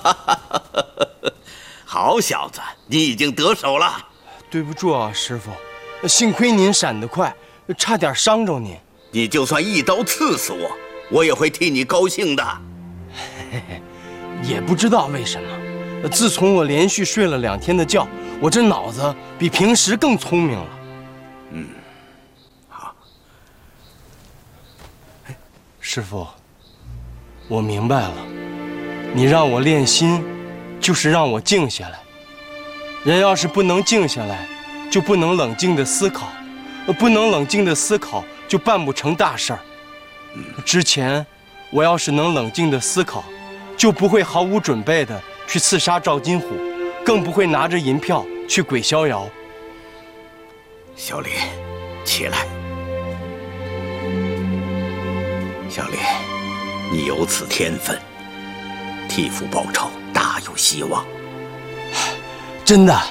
好小子，你已经得手了。 对不住啊，师傅，幸亏您闪得快，差点伤着您。 你就算一刀刺死我，我也会替你高兴的。 也不知道为什么，自从我连续睡了2天的觉，我这脑子比平时更聪明了。 好。 师傅，我明白了，你让我练心，就是让我静下来。人要是不能静下来，就不能冷静地思考，不能冷静地思考，就办不成大事儿。之前，我要是能冷静地思考，就不会毫无准备地去刺杀赵金虎，更不会拿着银票去鬼逍遥。 小李，起来。小李，你有此天分，替父报仇大有希望。 真的？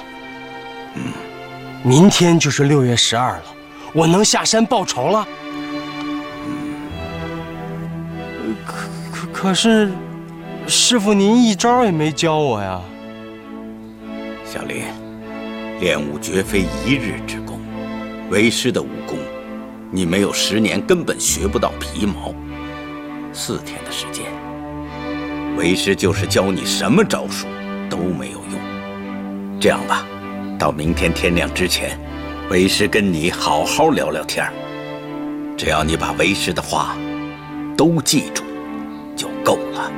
明天就是6月12了，我能下山报仇了。可是，师傅您一招也没教我呀。 小李，练武绝非一日之功，为师的武功，你没有10年根本学不到皮毛。4天的时间，为师就是教你什么招数都没有用。这样吧，到明天天亮之前，为师跟你好好聊聊天儿。只要你把为师的话都记住，就够了。